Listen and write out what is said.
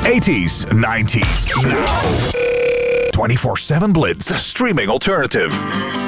80s, 90s, now. 24/7 Blitz, the streaming alternative.